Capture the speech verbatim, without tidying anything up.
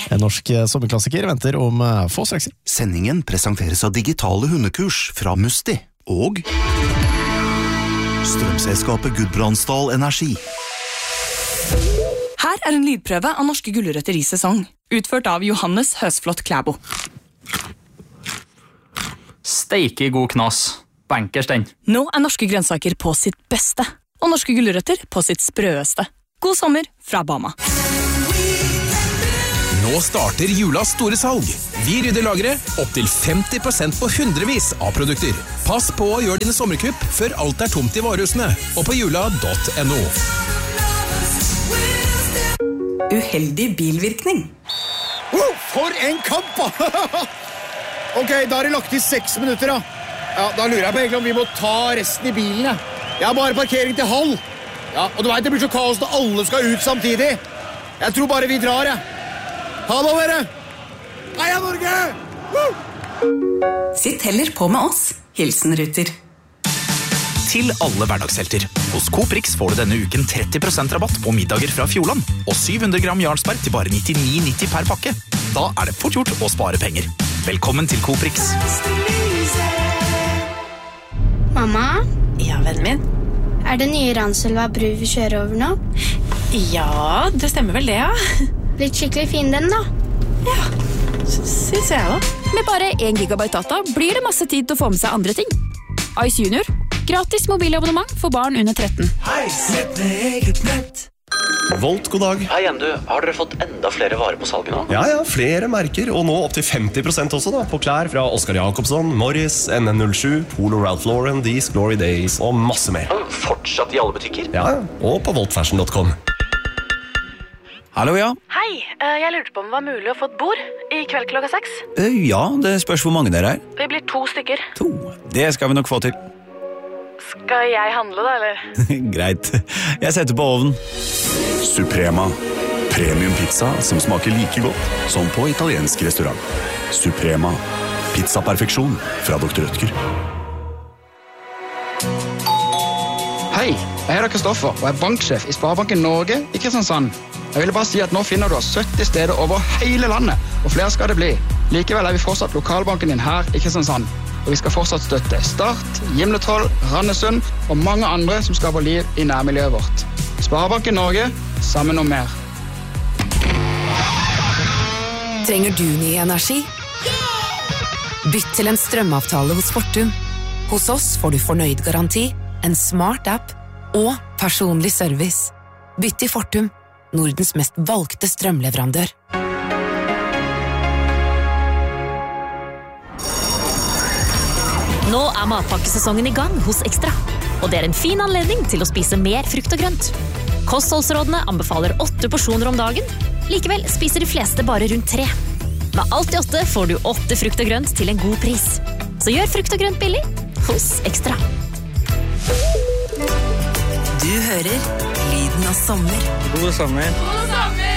En norsk sommerklassiker venter om få straks. Sendingen presenteres av digitale hundekurs fra Musti og strømselskapet Gudbrandsdal Energi. Her er en lydprøve av norske gulrøtter i sesong, utført av Johannes Høsflot Klæbo. Steike god knas. Bankers den. Nå er norske grønnsaker på sitt beste, og norske gulrøtter på sitt sprøeste. God sommer fra Bama. Nå starter julas store salg. Vi rydder lageret opp til femti prosent på hundrevis av produkter. Pass på å gjøre dine sommerkupp før alt er tomt i varehusene, og på jula punktum no. Uheldig bilvirkning. Oh, for en kamp da! Ok, da har det lagt i seks minutter da. Ja, da lurer jeg på egentlig om vi må ta resten i bilen, ja. Jeg har bare parkering til halv. Ja, og du vet, det blir så kaos når alle skal ut samtidig. Jeg tror bare vi drar, ja. Ha det, dere! Heia Norge! Woo! Sitt heller på med oss. Hilsen Ruter. Til alle hverdagshelter. Hos Coprix får du denne uken tretti prosent rabatt på middager fra Fjordland, og syv hundre gram Jarlsberg til bare nittini nitti per pakke. Da er det fort gjort å spare penger. Velkommen til Coprix. Mamma? Ja, vennen min. Er det nye Ranselva bru vi kjører over nå? Ja, det stemmer vel det, ja. Blitt skikkelig fin den da. Ja, synes jeg også. Med bare en gigabyte data blir det masse tid til å få med seg andre ting. Ice Junior. Gratis mobilabonnement for barn under tretten. Hei, sett med eget nett. Volt, god dag. Hei igjen, du. Har dere fått enda flere varer på salget nå? Ja, ja, flere merker, og nå opp til femti prosent også da, på klær fra Oscar Jacobsson, Morris, N N null sju, Polo Ralph Lauren, These Glory Days og masse mer. Fortsatt i alle butikker? Ja, og på volt fashion punktum com. Hallo, ja. Hei, jeg lurte på om det var mulig å få et bord i kveld klokka seks. Ja, det spørs hvor mange dere er. Vi blir to stykker. To? Det skal vi nok få til. Skal jeg handle da, eller? Greit. Jeg setter på ovnen. Suprema. Premium pizza som smaker like godt som på italiensk restaurant. Suprema. Pizza-perfeksjon fra doktor Rødtger. Hei, jeg heter Kristoffer og er banksjef i Sparebanken Norge i Kristiansand. Jeg ville bare si at nå finner du sytti steder over hele landet, og flere skal det bli. Likevel er vi fortsatt lokalbanken din her i Kristiansand. Og vi skal fortsatt støtte Start, Gimletroll, Randesund og mange andre som skaper liv i nærmiljøet vårt. Sparebanken Norge, sammen om mer. Trenger du ny energi? Bytt til en strømavtale hos Fortum. Hos oss får du fornøyd garanti, en smart app og personlig service. Bytt til Fortum, Nordens mest valgte strømleverandør. Nå er matpakkesesongen i gang hos Ekstra, og det er en fin anledning til å spise mer frukt og grønt. Kostholdsrådene anbefaler åtte porsjoner om dagen, likevel spiser de fleste bare rundt tre. Med alt i åtte får du åtte frukt og grønt til en god pris. Så gjør frukt og grønt billig hos Ekstra. Du hører lyden av sommer. God sommer. God sommer!